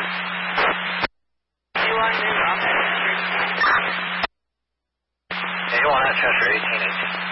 You want to move on that? Yeah, you want that Chester 1818.